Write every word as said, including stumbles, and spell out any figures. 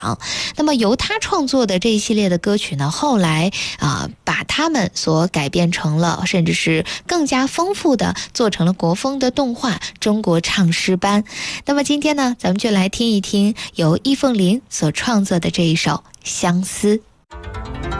那么由他创作的这一系列的歌曲呢，后来啊、呃、把他们所改编成了，甚至是更加丰富的做成了国风的动画《中国唱诗班》。那么今天呢，咱们就来听一听由易凤林所创作的这一首《相思》。